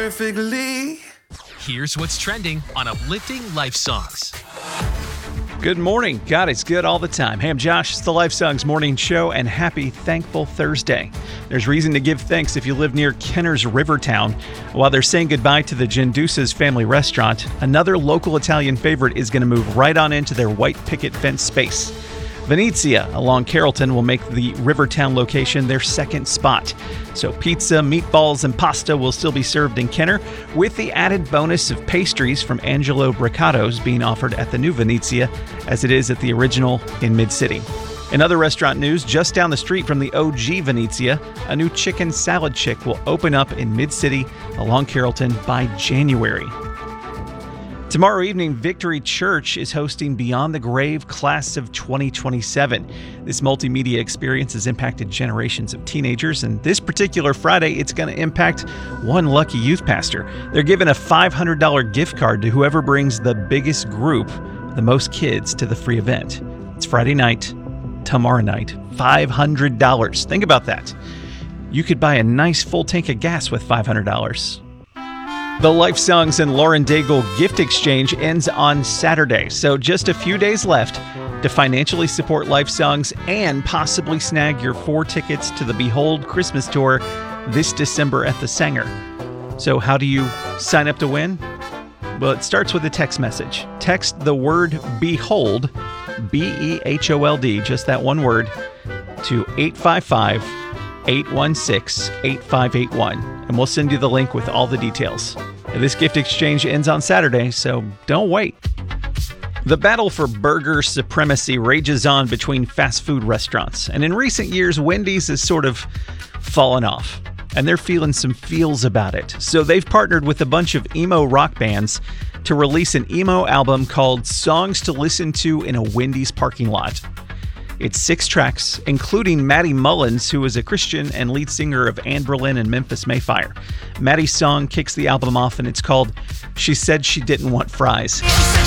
perfectly. Here's what's trending on Uplifting Life Songs. Good morning. God is good all the time. Hey, I'm Josh. It's the Life Songs Morning Show, and happy Thankful Thursday. There's reason to give thanks if you live near Kenner's Rivertown. While they're saying goodbye to the Gendussa's family restaurant, another local Italian favorite is going to move right on into their white picket fence space. Venezia along Carrollton will make the Rivertown location their second spot. So pizza, meatballs, and pasta will still be served in Kenner, with the added bonus of pastries from Angelo Bricato's being offered at the new Venezia, as it is at the original in Mid-City. In other restaurant news, just down the street from the OG Venezia, a new chicken salad chick will open up in Mid-City along Carrollton by January. Tomorrow evening, Victory Church is hosting Beyond the Grave Class of 2027. This multimedia experience has impacted generations of teenagers, and this particular Friday, it's going to impact one lucky youth pastor. They're giving a $500 gift card to whoever brings the biggest group, the most kids, to the free event. It's Friday night, tomorrow night, $500. Think about that. You could buy a nice full tank of gas with $500. The Life Songs and Lauren Daigle gift exchange ends on Saturday, so just a few days left to financially support Life Songs and possibly snag your 4 tickets to the Behold Christmas Tour this December at the Sanger. So how do you sign up to win? Well, it starts with a text message. Text the word BEHOLD, B-E-H-O-L-D, just that one word, to 855-816-8581. And we'll send you the link with all the details. This gift exchange ends on Saturday, so don't wait. The battle for burger supremacy rages on between fast food restaurants. And in recent years, Wendy's has sort of fallen off. And they're feeling some feels about it. So they've partnered with a bunch of emo rock bands to release an emo album called Songs to Listen to in a Wendy's Parking Lot. It's 6 tracks, including Maddie Mullins, who is a Christian and lead singer of Anne Boleyn and Memphis Mayfire. Maddie's song kicks the album off, and it's called She Said She Didn't Want Fries.